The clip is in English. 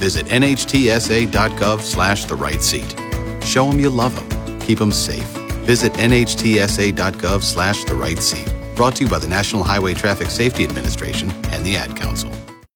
Visit nhtsa.gov/the right seat. Show them you love them. Keep them safe. Visit nhtsa.gov/the right seat. Brought to you by the National Highway Traffic Safety Administration and the Ad Council.